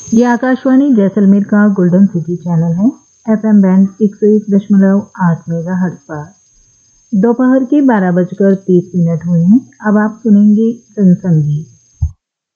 ये आकाशवाणी जैसलमेर का golden city channel है। एफएम बैंड 101.8 मेगाहर्ट्ज पर दोपहर के 12 बजकर 30 मिनट हुए हैं। अब आप सुनेंगे जनसंगीत।